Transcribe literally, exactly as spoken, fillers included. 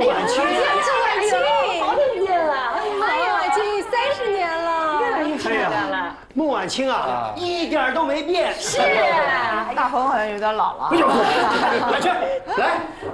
穆婉清， 婉清， 好久不见了。 哎呀，婉清三十年了， 哎呀，穆婉清啊，一点都没变。 是， 大鹏好像有点老了。 不是，婉清来。